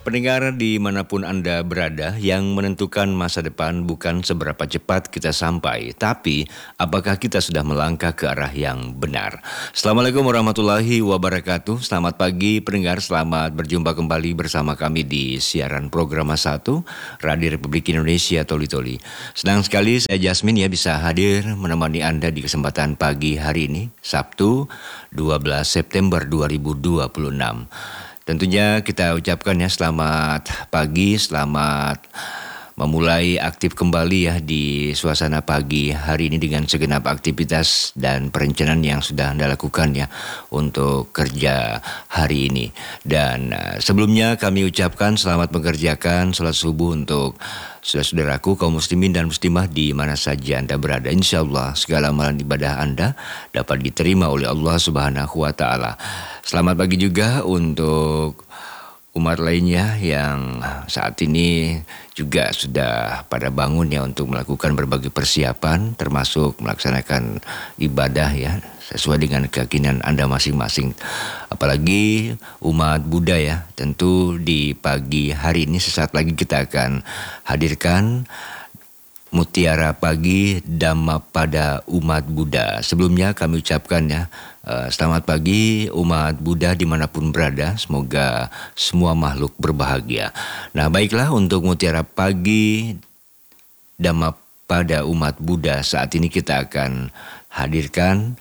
Pendengar dimanapun Anda berada, yang menentukan masa depan bukan seberapa cepat kita sampai, tapi apakah kita sudah melangkah ke arah yang benar. Assalamualaikum warahmatullahi wabarakatuh. Selamat pagi pendengar, selamat berjumpa kembali bersama kami di siaran program 1 Radio Republik Indonesia Toli Toli. Senang sekali saya Jasmine ya bisa hadir menemani Anda di kesempatan pagi hari ini, Sabtu 12 September 2026. Tentunya kita ucapkan ya selamat pagi, selamat memulai aktif kembali ya di suasana pagi hari ini dengan segenap aktivitas dan perencanaan yang sudah Anda lakukan ya untuk kerja hari ini. Dan sebelumnya kami ucapkan selamat mengerjakan sholat subuh untuk saudara-saudaraku kaum muslimin dan muslimah di mana saja Anda berada. Insya Allah segala amalan ibadah Anda dapat diterima oleh Allah Subhanahu wa Ta'ala. Selamat pagi juga untuk umat lainnya yang saat ini juga sudah pada bangun ya untuk melakukan berbagai persiapan termasuk melaksanakan ibadah ya sesuai dengan keyakinan Anda masing-masing. Apalagi umat Buddha ya, tentu di pagi hari ini sesaat lagi kita akan hadirkan Mutiara Pagi Dhamma pada umat Buddha. Sebelumnya kami ucapkan ya selamat pagi umat Buddha dimanapun berada. Semoga semua makhluk berbahagia. Nah baiklah, untuk Mutiara Pagi Dhamma pada umat Buddha saat ini kita akan hadirkan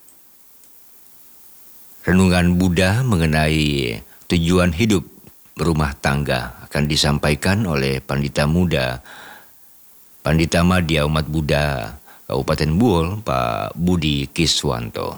renungan Buddha mengenai tujuan hidup berumah tangga. Akan disampaikan oleh Pandita Muda Pandita Madya Umat Buddha Kabupaten Buol, Pak Budi Kiswanto.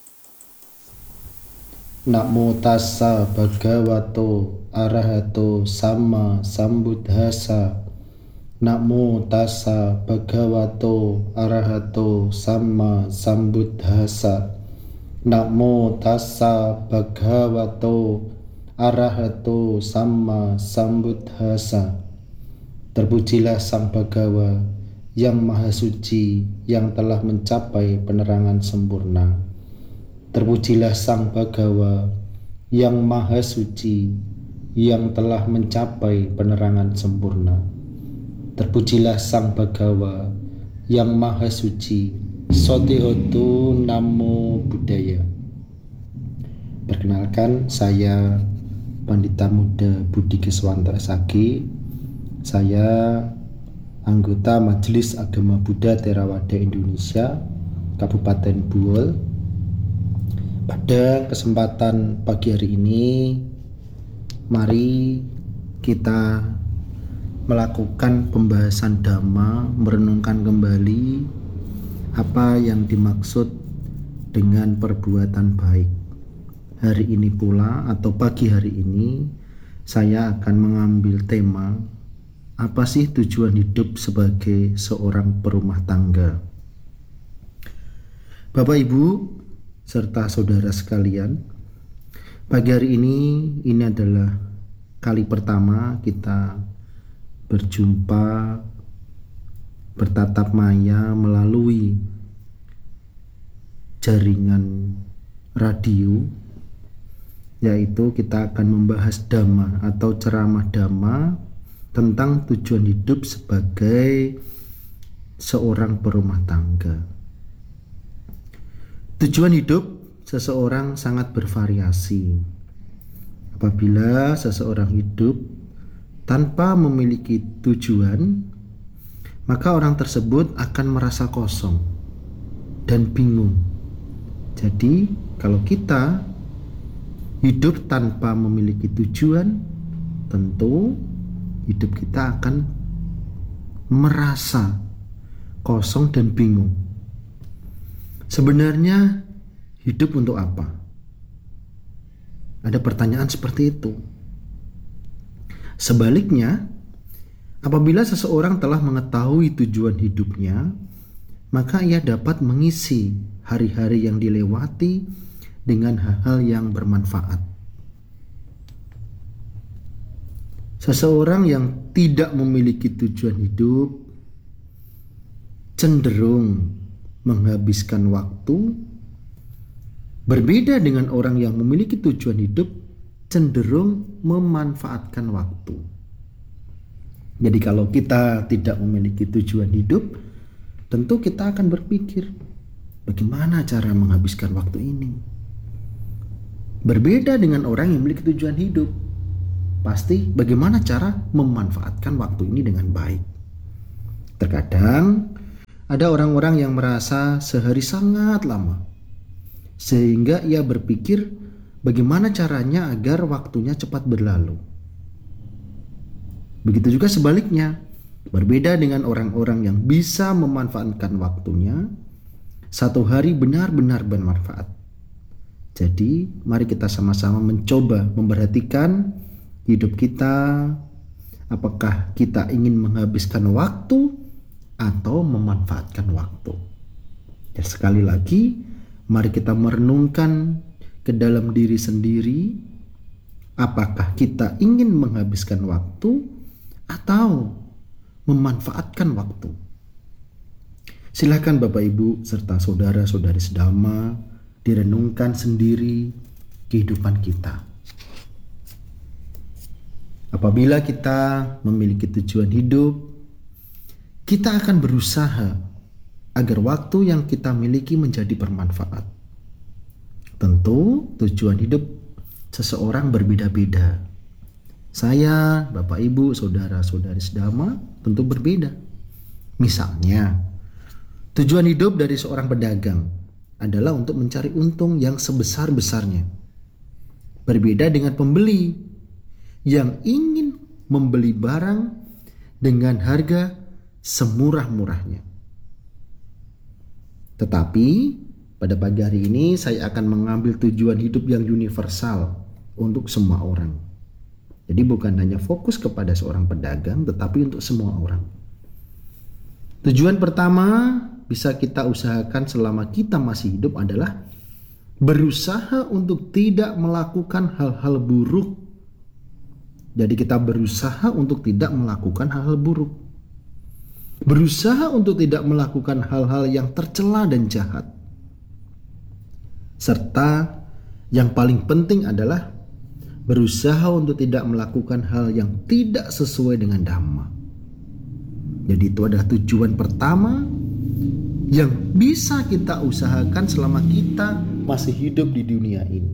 Namo tassa bhagavato arahato sama sambuddhassa. Namo tassa bhagavato arahato sama sambuddhassa. Namo tassa bhagavato arahato sama sambuddhassa. Terpujilah Sang Bhagawa yang Maha Suci yang telah mencapai penerangan sempurna. Terpujilah Sang Bhagawa yang Maha Suci yang telah mencapai penerangan sempurna. Terpujilah Sang Bhagawa yang Maha Suci. Sotihotu Namo Buddhaya. Perkenalkan, saya Pandita Muda Budi Kiswanto SAG. Saya anggota Majelis Agama Buddha Theravada Indonesia Kabupaten Buol. Pada kesempatan pagi hari ini, mari kita melakukan pembahasan Dhamma, merenungkan kembali apa yang dimaksud dengan perbuatan baik. Hari ini pula atau pagi hari ini saya akan mengambil tema, apa sih tujuan hidup sebagai seorang perumah tangga? Bapak Ibu serta saudara sekalian, pagi hari ini adalah kali pertama kita berjumpa bertatap maya melalui jaringan radio, yaitu kita akan membahas Dhamma atau ceramah Dhamma tentang tujuan hidup sebagai seorang perumah tangga. Tujuan hidup seseorang sangat bervariasi. Apabila seseorang hidup tanpa memiliki tujuan, maka orang tersebut akan merasa kosong dan bingung. Jadi, kalau kita hidup tanpa memiliki tujuan, tentu hidup kita akan merasa kosong dan bingung. Sebenarnya hidup untuk apa? Ada pertanyaan seperti itu. Sebaliknya, apabila seseorang telah mengetahui tujuan hidupnya, maka ia dapat mengisi hari-hari yang dilewati dengan hal-hal yang bermanfaat. Seseorang yang tidak memiliki tujuan hidup cenderung menghabiskan waktu. Berbeda dengan orang yang memiliki tujuan hidup, cenderung memanfaatkan waktu. Jadi kalau kita tidak memiliki tujuan hidup, tentu kita akan berpikir, bagaimana cara menghabiskan waktu ini? Berbeda dengan orang yang memiliki tujuan hidup, pasti bagaimana cara memanfaatkan waktu ini dengan baik. Terkadang ada orang-orang yang merasa sehari sangat lama, sehingga ia berpikir bagaimana caranya agar waktunya cepat berlalu. Begitu juga sebaliknya, berbeda dengan orang-orang yang bisa memanfaatkan waktunya, satu hari benar-benar bermanfaat. Jadi, mari kita sama-sama mencoba memperhatikan hidup kita, apakah kita ingin menghabiskan waktu atau memanfaatkan waktu. Ya, sekali lagi, mari kita merenungkan ke dalam diri sendiri, apakah kita ingin menghabiskan waktu atau memanfaatkan waktu. Silakan Bapak Ibu serta saudara-saudari sedama direnungkan sendiri kehidupan kita. Apabila kita memiliki tujuan hidup, kita akan berusaha agar waktu yang kita miliki menjadi bermanfaat. Tentu tujuan hidup seseorang berbeda-beda. Saya, Bapak Ibu, saudara-saudari sedama tentu berbeda. Misalnya, tujuan hidup dari seorang pedagang adalah untuk mencari untung yang sebesar-besarnya. Berbeda dengan pembeli yang ingin membeli barang dengan harga semurah-murahnya. Tetapi pada pagi hari ini saya akan mengambil tujuan hidup yang universal untuk semua orang. Jadi bukan hanya fokus kepada seorang pedagang, tetapi untuk semua orang. Tujuan pertama bisa kita usahakan selama kita masih hidup adalah berusaha untuk tidak melakukan hal-hal buruk. Jadi kita berusaha untuk tidak melakukan hal-hal buruk. Berusaha untuk tidak melakukan hal-hal yang tercela dan jahat. Serta yang paling penting adalah berusaha untuk tidak melakukan hal yang tidak sesuai dengan Dhamma. Jadi itu adalah tujuan pertama yang bisa kita usahakan selama kita masih hidup di dunia ini.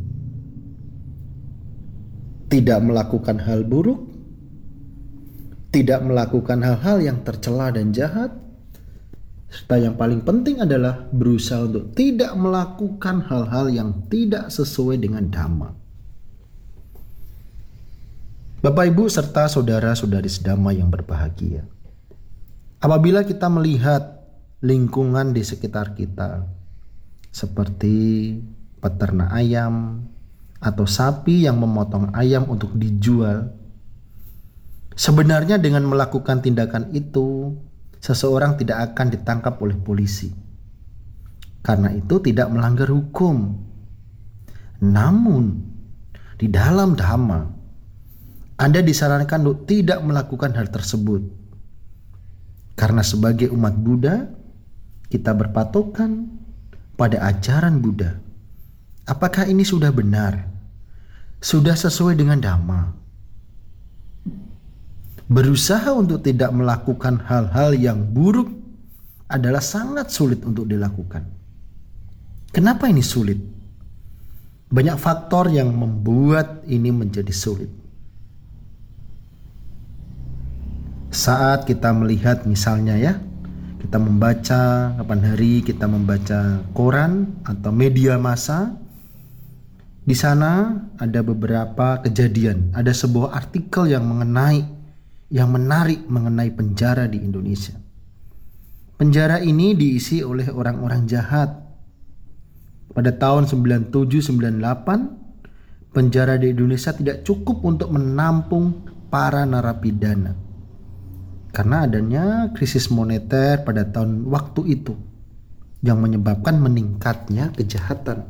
Tidak melakukan hal buruk, tidak melakukan hal-hal yang tercela dan jahat, serta yang paling penting adalah berusaha untuk tidak melakukan hal-hal yang tidak sesuai dengan Dhamma. Bapak Ibu serta saudara-saudari sedama yang berbahagia, apabila kita melihat lingkungan di sekitar kita seperti peternak ayam atau sapi yang memotong ayam untuk dijual, sebenarnya dengan melakukan tindakan itu seseorang tidak akan ditangkap oleh polisi karena itu tidak melanggar hukum. Namun di dalam Dhamma Anda disarankan untuk tidak melakukan hal tersebut. Karena sebagai umat Buddha, kita berpatokan pada ajaran Buddha. Apakah ini sudah benar? Sudah sesuai dengan Dhamma? Berusaha untuk tidak melakukan hal-hal yang buruk adalah sangat sulit untuk dilakukan. Kenapa ini sulit? Banyak faktor yang membuat ini menjadi sulit. Saat kita melihat misalnya kita membaca kapan hari kita membaca koran atau media massa, di sana ada beberapa kejadian, ada sebuah artikel yang menarik mengenai penjara di Indonesia. Penjara ini diisi oleh orang-orang jahat. Pada tahun 97-98, penjara di Indonesia tidak cukup untuk menampung para narapidana. Karena adanya krisis moneter pada tahun waktu itu yang menyebabkan meningkatnya kejahatan.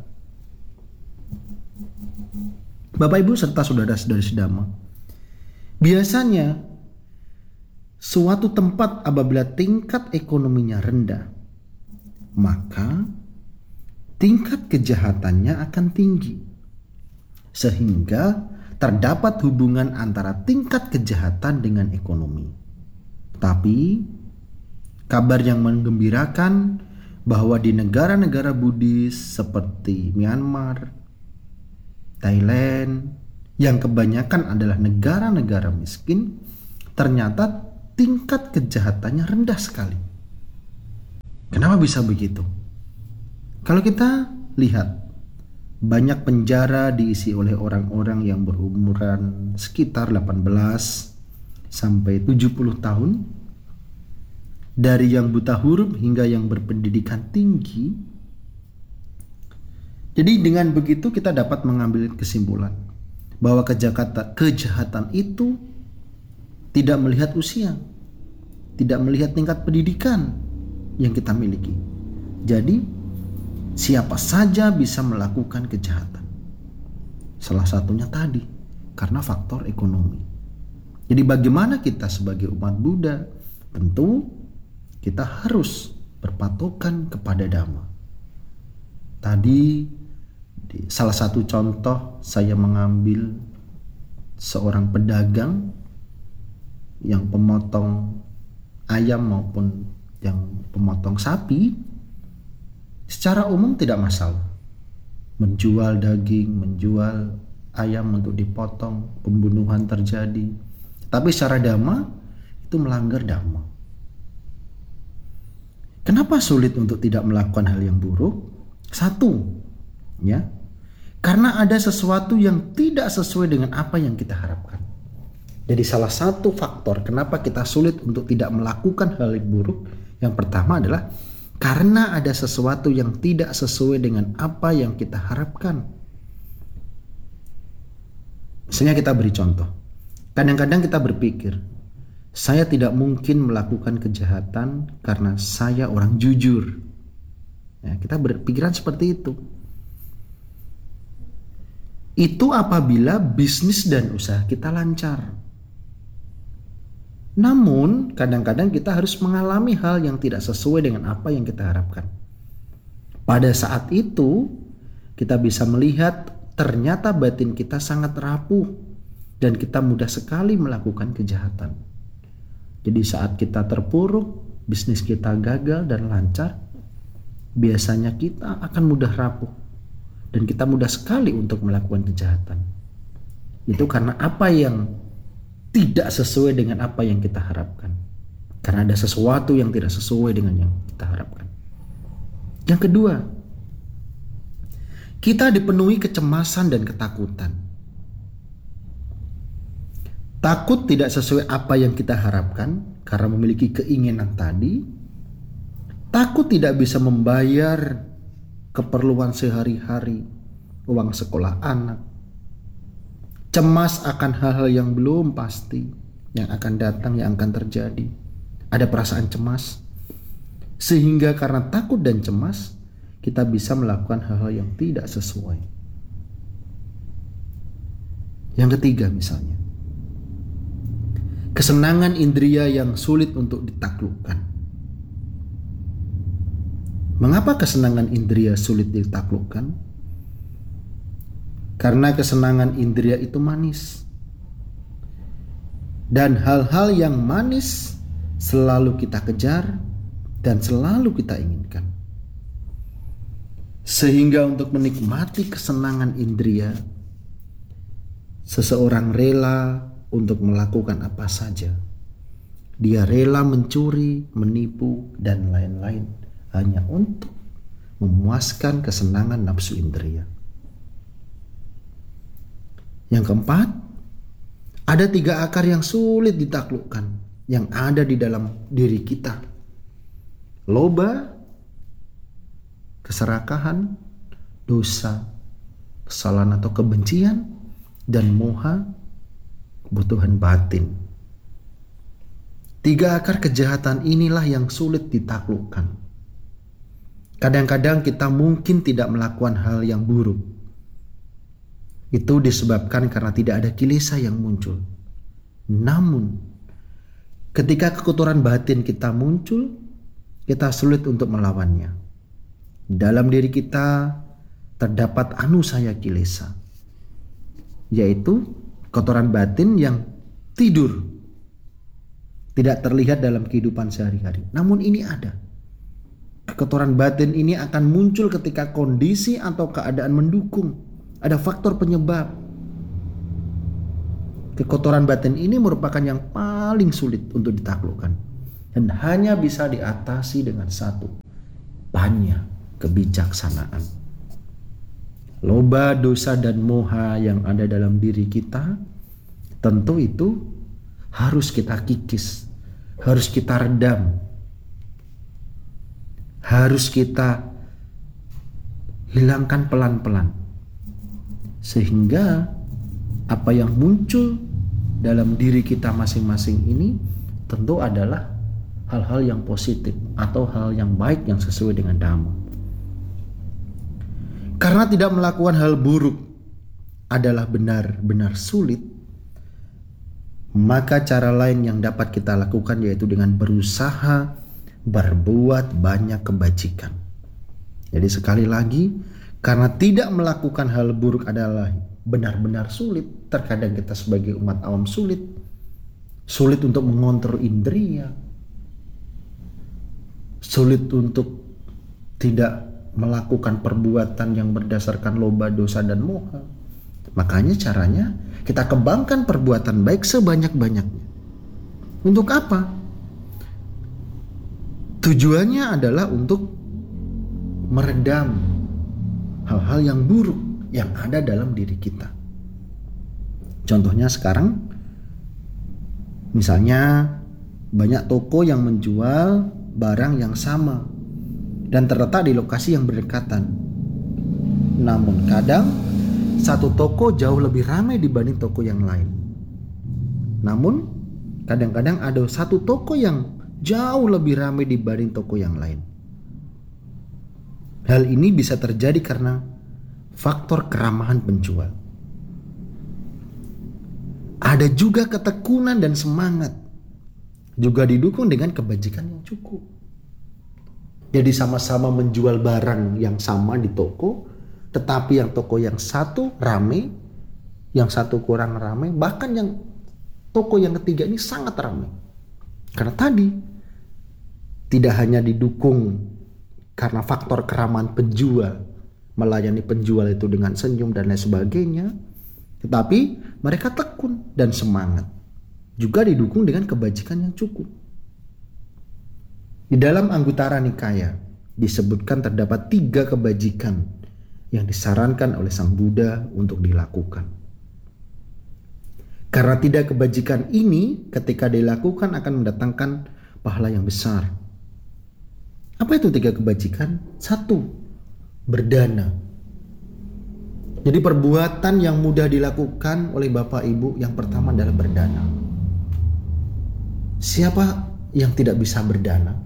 Bapak Ibu serta saudara-saudari sedama, biasanya suatu tempat apabila tingkat ekonominya rendah, maka tingkat kejahatannya akan tinggi. Sehingga terdapat hubungan antara tingkat kejahatan dengan ekonomi. Tapi kabar yang menggembirakan bahwa di negara-negara Buddhis seperti Myanmar, Thailand, yang kebanyakan adalah negara-negara miskin, ternyata tingkat kejahatannya rendah sekali. Kenapa bisa begitu? Kalau kita lihat, banyak penjara diisi oleh orang-orang yang berumuran sekitar 18 sampai 70 tahun. Dari yang buta huruf hingga yang berpendidikan tinggi. Jadi dengan begitu kita dapat mengambil kesimpulan bahwa kejahatan itu tidak melihat usia, tidak melihat tingkat pendidikan yang kita miliki. Jadi siapa saja bisa melakukan kejahatan. Salah satunya tadi karena faktor ekonomi. Jadi bagaimana kita sebagai umat Buddha? Tentu kita harus berpatokan kepada Dhamma. Tadi salah satu contoh saya mengambil seorang pedagang yang pemotong ayam maupun yang pemotong sapi. Secara umum tidak masalah. Menjual daging, menjual ayam untuk dipotong, pembunuhan terjadi. Tapi secara Dhamma itu melanggar Dhamma. Kenapa sulit untuk tidak melakukan hal yang buruk? Satu, ya, karena ada sesuatu yang tidak sesuai dengan apa yang kita harapkan. Jadi salah satu faktor kenapa kita sulit untuk tidak melakukan hal yang buruk, yang pertama adalah karena ada sesuatu yang tidak sesuai dengan apa yang kita harapkan. Misalnya kita beri contoh. Kadang-kadang kita berpikir, saya tidak mungkin melakukan kejahatan karena saya orang jujur. Ya, kita berpikiran seperti itu. Itu apabila bisnis dan usaha kita lancar. Namun kadang-kadang kita harus mengalami hal yang tidak sesuai dengan apa yang kita harapkan. Pada saat itu kita bisa melihat ternyata batin kita sangat rapuh dan kita mudah sekali melakukan kejahatan. Jadi saat kita terpuruk, bisnis kita gagal dan lancar, biasanya kita akan mudah rapuh dan kita mudah sekali untuk melakukan kejahatan. Itu karena apa yang tidak sesuai dengan apa yang kita harapkan. Karena ada sesuatu yang tidak sesuai dengan yang kita harapkan. Yang kedua, kita dipenuhi kecemasan dan ketakutan. Takut tidak sesuai apa yang kita harapkan karena memiliki keinginan tadi. Takut tidak bisa membayar keperluan sehari-hari, uang sekolah anak. Cemas akan hal-hal yang belum pasti, yang akan datang, yang akan terjadi. Ada perasaan cemas. Sehingga karena takut dan cemas, kita bisa melakukan hal-hal yang tidak sesuai. Yang ketiga misalnya, kesenangan indria yang sulit untuk ditaklukkan. Mengapa kesenangan indria sulit ditaklukkan? Karena kesenangan indria itu manis. Dan hal-hal yang manis selalu kita kejar dan selalu kita inginkan. Sehingga untuk menikmati kesenangan indria, seseorang rela untuk melakukan apa saja. Dia rela mencuri, menipu, dan lain-lain hanya untuk memuaskan kesenangan nafsu indria. Yang keempat, ada 3 akar yang sulit ditaklukkan yang ada di dalam diri kita. Loba, keserakahan, dosa, kesalahan atau kebencian, dan moha, kebutuhan batin. 3 akar kejahatan inilah yang sulit ditaklukkan. Kadang-kadang kita mungkin tidak melakukan hal yang buruk. Itu disebabkan karena tidak ada kilesa yang muncul. Namun, ketika kekotoran batin kita muncul, kita sulit untuk melawannya. Dalam diri kita terdapat anusaya kilesa, yaitu Kotoran batin yang tidur, tidak terlihat dalam kehidupan sehari-hari. Namun ini ada. Kotoran batin ini akan muncul ketika kondisi atau keadaan mendukung. Ada faktor penyebab. Kekotoran batin ini merupakan yang paling sulit untuk ditaklukkan. Dan hanya bisa diatasi dengan satu, banyak kebijaksanaan. Loba, dosa, dan moha yang ada dalam diri kita, tentu itu harus kita kikis, harus kita redam, harus kita hilangkan pelan-pelan. Sehingga apa yang muncul dalam diri kita masing-masing ini tentu adalah hal-hal yang positif atau hal yang baik yang sesuai dengan Dhamma. Karena tidak melakukan hal buruk adalah benar-benar sulit, maka cara lain yang dapat kita lakukan yaitu dengan berusaha berbuat banyak kebajikan. Jadi sekali lagi, karena tidak melakukan hal buruk adalah benar-benar sulit. Terkadang kita sebagai umat awam sulit untuk mengontrol indria, sulit untuk tidak melakukan perbuatan yang berdasarkan loba, dosa, dan moha. Makanya caranya kita kembangkan perbuatan baik sebanyak-banyaknya. Untuk apa? Tujuannya adalah untuk meredam hal-hal yang buruk yang ada dalam diri kita. Contohnya sekarang, misalnya banyak toko yang menjual barang yang sama dan terletak di lokasi yang berdekatan. Namun kadang satu toko jauh lebih ramai dibanding toko yang lain. Namun kadang-kadang ada satu toko yang jauh lebih ramai dibanding toko yang lain. Hal ini bisa terjadi karena faktor keramahan penjual. Ada juga ketekunan dan semangat, juga didukung dengan kebajikan yang cukup. Jadi sama-sama menjual barang yang sama di toko, tetapi yang toko yang satu ramai, yang satu kurang ramai, bahkan yang toko yang ketiga ini sangat ramai. Karena tadi tidak hanya didukung karena faktor keramahan penjual, melayani penjual itu dengan senyum dan lain sebagainya, tetapi mereka tekun dan semangat, juga didukung dengan kebajikan yang cukup. Di dalam Anguttara Nikaya disebutkan terdapat 3 kebajikan yang disarankan oleh Sang Buddha untuk dilakukan. Karena 3 kebajikan ini ketika dilakukan akan mendatangkan pahala yang besar. Apa itu 3 kebajikan? 1. Berdana. Jadi perbuatan yang mudah dilakukan oleh Bapak Ibu yang pertama adalah berdana. Siapa yang tidak bisa berdana?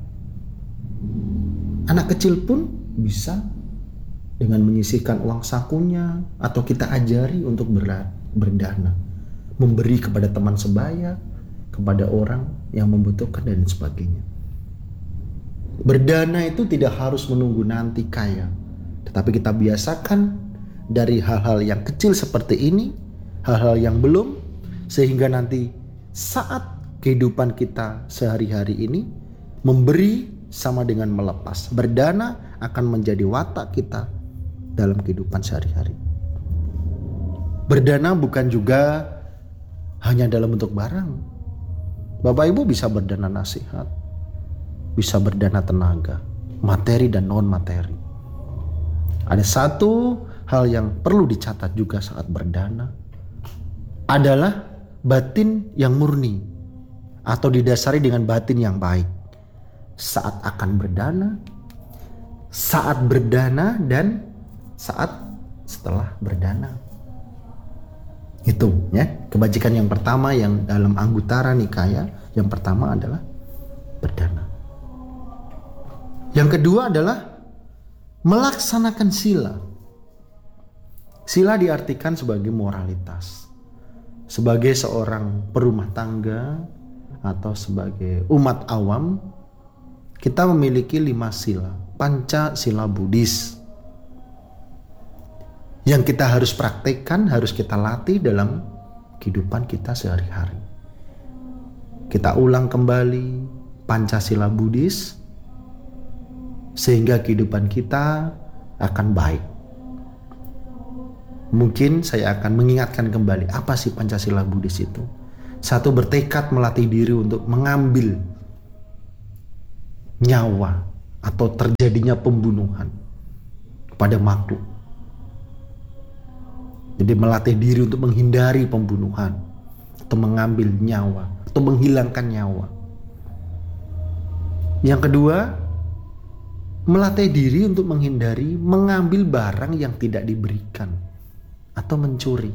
Anak kecil pun bisa dengan menyisihkan uang sakunya atau kita ajari untuk berdana, memberi kepada teman sebaya, kepada orang yang membutuhkan dan sebagainya. Berdana itu tidak harus menunggu nanti kaya, tetapi kita biasakan dari hal-hal yang kecil seperti ini, hal-hal yang belum, sehingga nanti saat kehidupan kita sehari-hari ini memberi sama dengan melepas. Berdana akan menjadi watak kita dalam kehidupan sehari-hari. Berdana bukan juga hanya dalam bentuk barang. Bapak Ibu bisa berdana nasihat, bisa berdana tenaga, materi dan non materi. Ada satu hal yang perlu dicatat juga saat berdana, adalah batin yang murni atau didasari dengan batin yang baik. Saat akan berdana, saat berdana, dan saat setelah berdana. Itu ya, kebajikan yang pertama yang dalam Anguttara Nikaya, yang pertama adalah berdana. Yang kedua adalah melaksanakan sila. Sila diartikan sebagai moralitas. Sebagai seorang perumah tangga atau sebagai umat awam, kita memiliki 5 sila, panca sila Buddhis, yang kita harus praktekkan, harus kita latih dalam kehidupan kita sehari-hari. Kita ulang kembali Pancasila Buddhis sehingga kehidupan kita akan baik. Mungkin saya akan mengingatkan kembali apa sih Pancasila Buddhis itu. Satu, bertekad melatih diri untuk mengambil nyawa atau terjadinya pembunuhan kepada makhluk. Jadi melatih diri untuk menghindari pembunuhan atau mengambil nyawa atau menghilangkan nyawa. Yang kedua, melatih diri untuk menghindari mengambil barang yang tidak diberikan atau mencuri.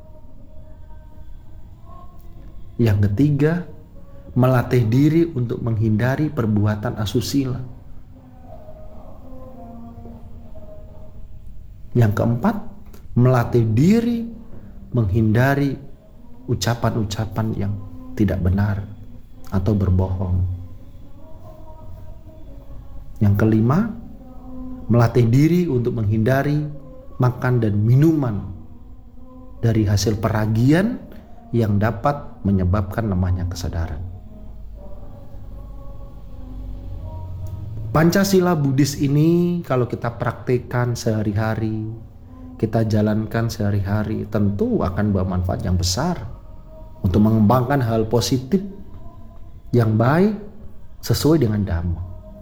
Yang ketiga, melatih diri untuk menghindari perbuatan asusila. Yang keempat, melatih diri menghindari ucapan-ucapan yang tidak benar atau berbohong. Yang kelima, melatih diri untuk menghindari makan dan minuman dari hasil peragian yang dapat menyebabkan lemahnya kesadaran. Pancasila Buddhis ini kalau kita praktekkan sehari-hari, kita jalankan sehari-hari, tentu akan bermanfaat yang besar untuk mengembangkan hal positif yang baik sesuai dengan Dhamma.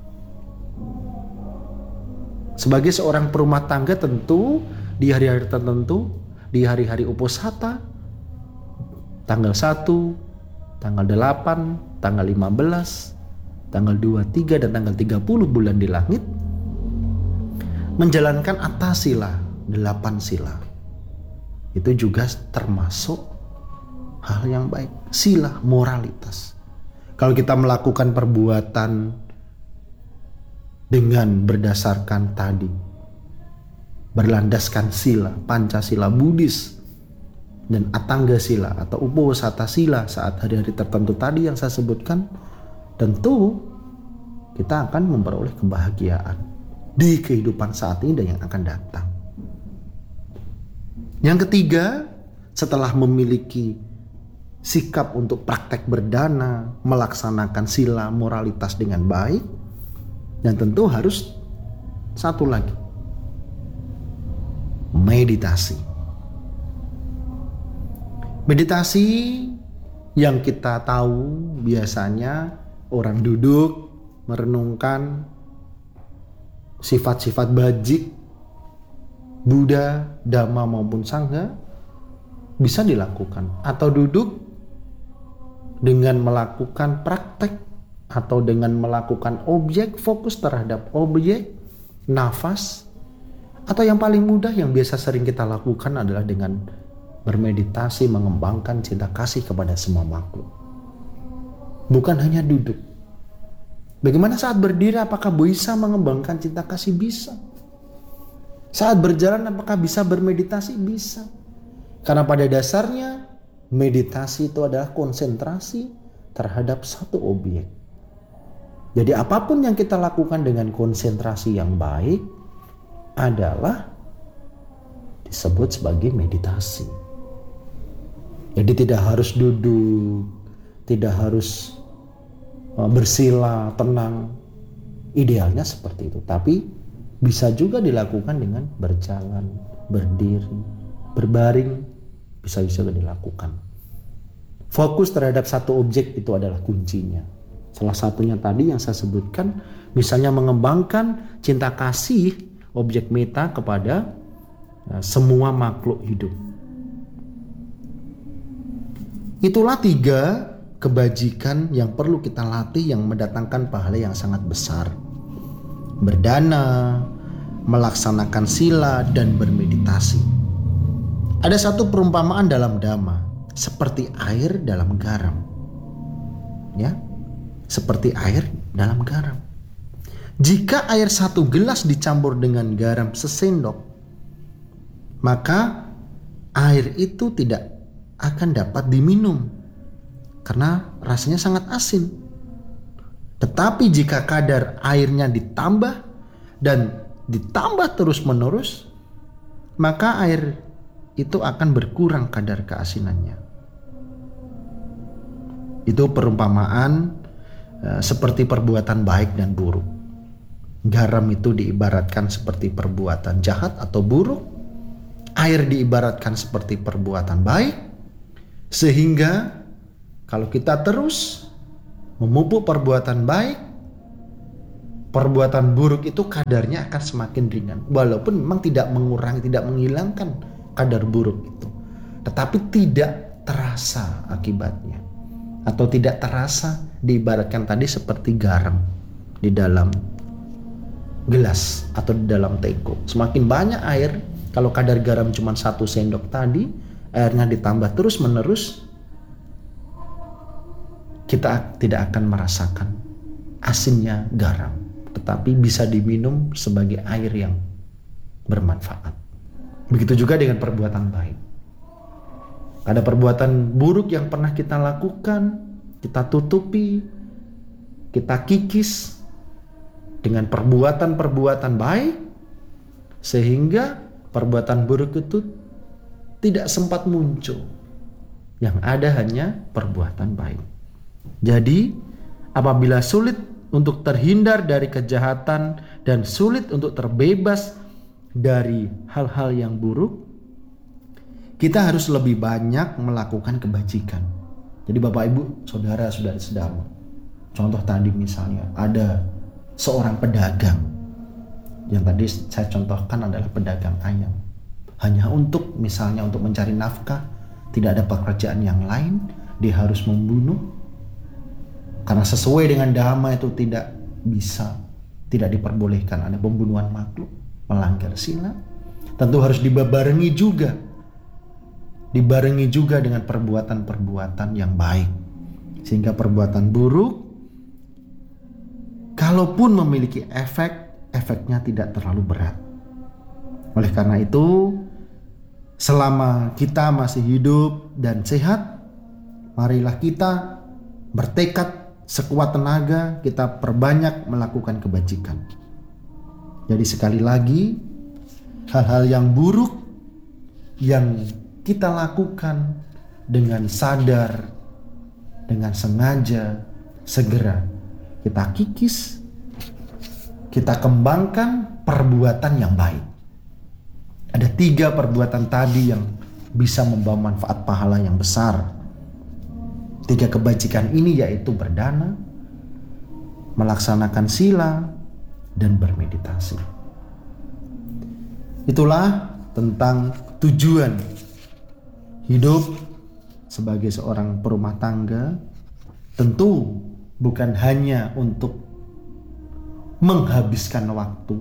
Sebagai seorang perumah tangga, tentu di hari-hari tertentu, di hari-hari uposatha, tanggal 1, tanggal 8, tanggal 15, tanggal 23 dan tanggal 30 bulan di langit, menjalankan atasila, 8 sila. Itu juga termasuk hal yang baik. Sila, moralitas. Kalau kita melakukan perbuatan dengan berdasarkan tadi, berlandaskan sila, Pancasila Buddhis dan Atangga sila atau Uposatha sila saat hari-hari tertentu tadi yang saya sebutkan, tentu kita akan memperoleh kebahagiaan di kehidupan saat ini dan yang akan datang. Yang ketiga, setelah memiliki sikap untuk praktek berdana, melaksanakan sila moralitas dengan baik, dan tentu harus satu lagi, meditasi. Meditasi yang kita tahu biasanya orang duduk merenungkan sifat-sifat bajik Buddha, Dhamma maupun Sangha, bisa dilakukan. Atau duduk dengan melakukan praktek atau dengan melakukan objek, fokus terhadap objek, nafas. Atau yang paling mudah yang biasa sering kita lakukan adalah dengan bermeditasi mengembangkan cinta kasih kepada semua makhluk. Bukan hanya duduk. Bagaimana saat berdiri, apakah bisa mengembangkan cinta kasih? Bisa. Saat berjalan apakah bisa bermeditasi? Bisa. Karena pada dasarnya meditasi itu adalah konsentrasi terhadap satu objek. Jadi apapun yang kita lakukan dengan konsentrasi yang baik adalah disebut sebagai meditasi. Jadi tidak harus duduk, tidak harus bersila, tenang. Idealnya seperti itu. Tapi bisa juga dilakukan dengan berjalan, berdiri, berbaring, bisa juga dilakukan. Fokus terhadap satu objek itu adalah kuncinya. Salah satunya tadi yang saya sebutkan, misalnya mengembangkan cinta kasih objek meta kepada semua makhluk hidup. Itulah 3 kebajikan yang perlu kita latih yang mendatangkan pahala yang sangat besar. Berdana, melaksanakan sila, dan bermeditasi. Ada satu perumpamaan dalam Dhamma, seperti air dalam garam. Ya, seperti air dalam garam. Jika air 1 gelas dicampur dengan garam sesendok, maka air itu tidak akan dapat diminum karena rasanya sangat asin. Tetapi jika kadar airnya ditambah dan ditambah terus-menerus, maka air itu akan berkurang kadar keasinannya. Itu perumpamaan seperti perbuatan baik dan buruk. Garam itu diibaratkan seperti perbuatan jahat atau buruk. Air diibaratkan seperti perbuatan baik. Sehingga kalau kita terus memupuk perbuatan baik, perbuatan buruk itu kadarnya akan semakin ringan. Walaupun memang tidak mengurangi, tidak menghilangkan kadar buruk itu, tetapi tidak terasa akibatnya. Atau tidak terasa, diibaratkan tadi seperti garam di dalam gelas atau di dalam teko. Semakin banyak air, kalau kadar garam cuma 1 sendok tadi, airnya ditambah terus menerus, kita tidak akan merasakan asinnya garam, tetapi bisa diminum sebagai air yang bermanfaat. Begitu juga dengan perbuatan baik. Ada perbuatan buruk yang pernah kita lakukan, kita tutupi, kita kikis dengan perbuatan-perbuatan baik, sehingga perbuatan buruk itu tidak sempat muncul. Yang ada hanya perbuatan baik. Jadi, apabila sulit untuk terhindar dari kejahatan dan sulit untuk terbebas dari hal-hal yang buruk, kita harus lebih banyak melakukan kebajikan. Jadi Bapak Ibu, saudara-saudari sedang, contoh tadi misalnya ada seorang pedagang, yang tadi saya contohkan adalah pedagang ayam. Hanya untuk misalnya untuk mencari nafkah, tidak ada pekerjaan yang lain, dia harus membunuh. Karena sesuai dengan dhamma itu tidak bisa, tidak diperbolehkan ada pembunuhan makhluk, melanggar sila. Tentu harus dibarengi juga dengan perbuatan-perbuatan yang baik. Sehingga perbuatan buruk, kalaupun memiliki efeknya tidak terlalu berat. Oleh karena itu, selama kita masih hidup dan sehat, marilah kita bertekad sekuat tenaga, kita perbanyak melakukan kebajikan. Jadi sekali lagi, hal-hal yang buruk yang kita lakukan dengan sadar, dengan sengaja, segera kita kikis, kita kembangkan perbuatan yang baik. Ada 3 perbuatan tadi yang bisa membawa manfaat pahala yang besar. 3 kebajikan ini yaitu berdana, melaksanakan sila, dan bermeditasi. Itulah tentang tujuan hidup sebagai seorang perumah tangga. Tentu bukan hanya untuk menghabiskan waktu,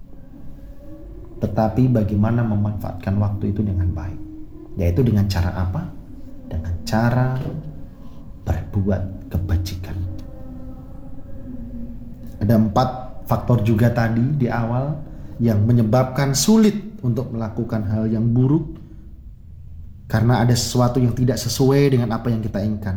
tetapi bagaimana memanfaatkan waktu itu dengan baik. Yaitu dengan cara apa? Dengan cara berbuat kebajikan. Ada 4 faktor juga tadi di awal yang menyebabkan sulit untuk melakukan hal yang buruk, karena ada sesuatu yang tidak sesuai dengan apa yang kita inginkan.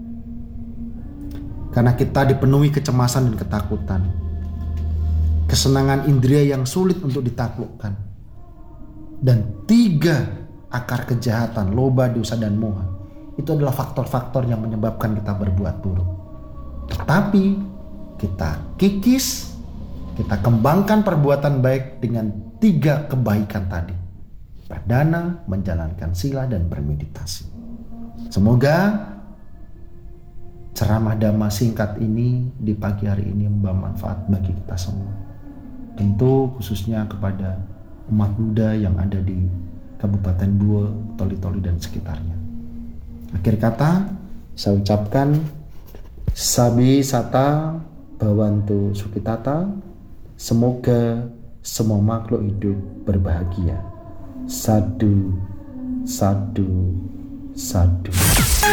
Karena kita dipenuhi kecemasan dan ketakutan, kesenangan indria yang sulit untuk ditaklukkan, dan 3 akar kejahatan, loba, dosa, dan moha. Itu adalah faktor-faktor yang menyebabkan kita berbuat buruk. Tetapi kita kikis, kita kembangkan perbuatan baik dengan 3 kebaikan tadi. Berdana, menjalankan sila, dan bermeditasi. Semoga ceramah dhamma singkat ini di pagi hari ini membawa manfaat bagi kita semua. Tentu khususnya kepada umat Buddha yang ada di Kabupaten Buol, Toli-Toli, dan sekitarnya. Akhir kata, saya ucapkan Sabi Sata Bhavantu Sukhitata. Semoga semua makhluk hidup berbahagia. Sadu, sadu, sadu.